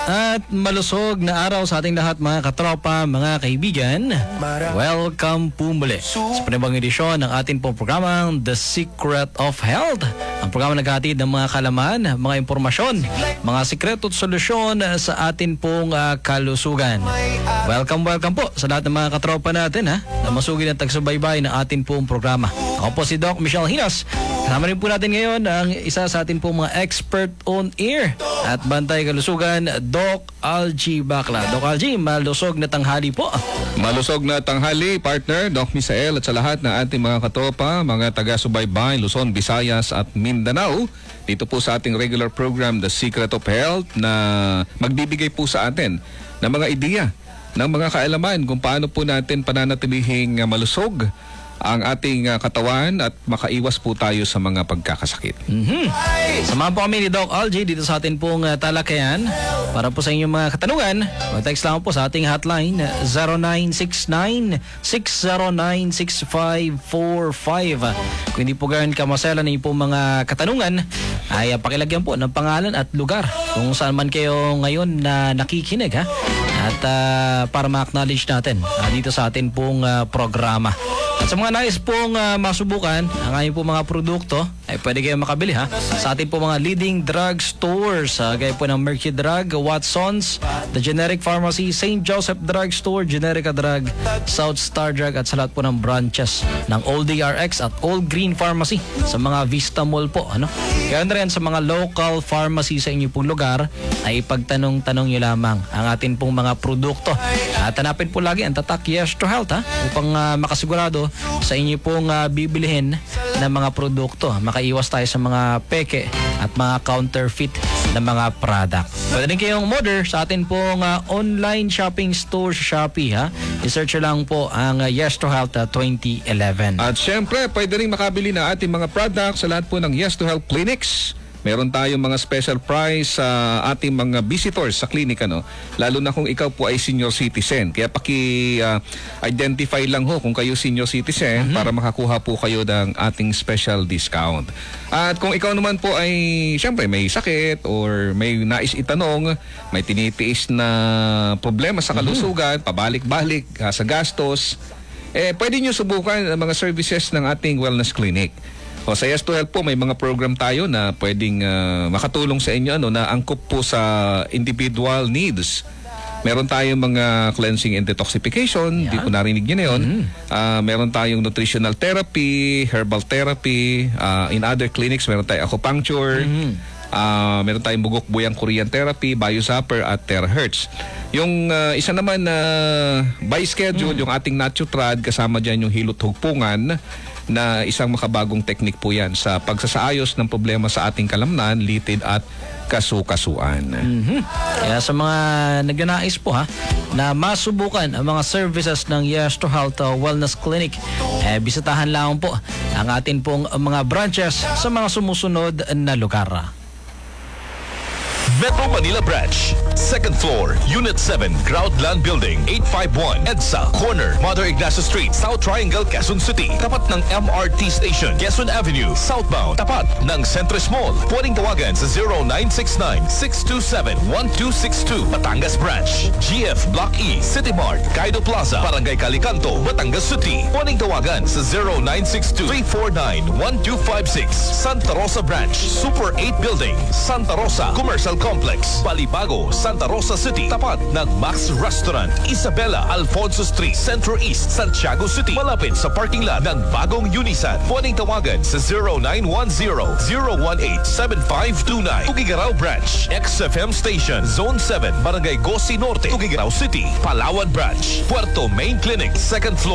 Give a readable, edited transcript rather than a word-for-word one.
At malusog na araw sa ating lahat mga katropa, mga kaibigan. Welcome po muli sa panibang edisyon ng ating pong programang The Secret of Health. Ang programa naghahatid ng mga kalaman, mga impormasyon, mga sikreto at solusyon sa atin pong kalusugan. Welcome po sa lahat ng mga katropa natin na masugid at tagsubaybay ng atin pong programa. Ako po si Doc Michelle Hinas. Kasama rin po natin ngayon ang isa sa atin pong mga expert on air at bantay kalusugan, Doc Algie Bacla. Doc Algie, malusog na tanghali po. Malusog na tanghali, partner, Doc Misael, at sa lahat ng ating mga katropa, mga taga-subaybay, Luzon, Visayas at Mindanao. Dito po sa ating regular program, The Secret of Health, na magbibigay po sa atin ng mga ideya, ng mga kaalaman kung paano po natin pananatilihing malusog ang ating katawan at makaiwas po tayo sa mga pagkakasakit. Samahan po kami ni Doc Algie dito sa atin pong talakayan. Para po sa inyong mga katanungan, mag-text lang po sa ating hotline 0969-609-6545. Kung hindi po ganyan kamasela na yung mga katanungan, ay pakilagyan po ng pangalan at lugar kung saan man kayo ngayon na nakikinig, ha? At para ma-acknowledge natin dito sa atin pong programa. At sa mga nais pong masubukan ang aming po mga produkto, ay pwede kayo makabili sa ating po mga leading drug stores. Gaya po ng Mercury Drug, Watson's, The Generic Pharmacy, St. Joseph Drug Store, Generica Drug, South Star Drug at sa lahat po ng branches ng Old DRX at Old Green Pharmacy sa mga Vista Mall po. Kaya na rin sa mga local pharmacy sa inyo pong lugar ay ipagtanong-tanong nyo lamang ang ating pong mga produkto. At hanapin po lagi ang tatak Yes to Health upang makasigurado sa inyo pong bibilihin ng mga produkto. Makaiwas tayo sa mga peke at mga counterfeit na mga product. Pwede rin kayong order sa atin pong online shopping store sa Shopee. I-search lang po ang Yes to Health 2011. At syempre, pwede rin makabili na ating mga products sa lahat po ng Yes to Health clinics. Meron tayong mga special price sa ating mga visitors sa klinika, lalo na kung ikaw po ay senior citizen. Kaya paki-identify lang kung kayo senior citizen para makakuha po kayo ng ating special discount. At kung ikaw naman po ay siyempre may sakit or may nais itanong, may tinitiis na problema sa kalusugan, pabalik-balik sa gastos, pwede nyo subukan ang mga services ng ating wellness clinic. Sa Yes to Health po, may mga program tayo na pwedeng makatulong sa inyo na angkop po sa individual needs. Meron tayong mga cleansing and detoxification, di ko narinig nyo na yun. Meron tayong nutritional therapy, herbal therapy, in other clinics meron tayong acupuncture, meron tayong bugok-buyang Korean therapy, biozapper at terahertz. Yung isa naman na by schedule, yung ating Natutrad, kasama dyan yung hilot hugpungan, na isang makabagong teknik po yan sa pagsasaayos ng problema sa ating kalamnan, litid at kasukasuan. Kaya sa mga nagnanais po na masubukan ang mga services ng Yes to Health Wellness Clinic, bisitahan lang po ang atin pong mga branches sa mga sumusunod na lugar. Metro Manila Branch, 2nd floor, Unit 7, Groundland Building, 851, EDSA, corner, Mother Ignacio Street, South Triangle, Quezon City. Tapat ng MRT Station, Quezon Avenue, southbound. Tapat ng Centris Mall. Pwedeng tawagan sa 0969-627-1262. Batangas Branch, GF Block E, City Mart, Kaido Plaza, Barangay Calicanto, Batangas City. Pwedeng tawagan sa 0962-349-1256. Santa Rosa Branch, Super 8 Building, Santa Rosa, Commercial Complex, Balibago, Santa Rosa City. Tapat ng Max Restaurant, Isabela, Alfonso Street, Centro East, Santiago City. Malapit sa parking lot ng bagong Unisan. Pwedeng tawagan sa 0910-018-7529. Tugigaraw Branch, XFM Station, Zone 7, Barangay Gosi Norte, Tugigaraw City. Palawan Branch, Puerto Main Clinic, 2nd floor.